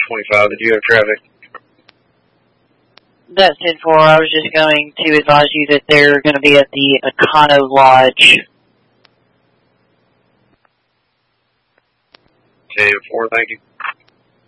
25. Did you have traffic? That's 10-4. I was just going to advise you that they're going to be at the Econo Lodge. 10-4, thank you.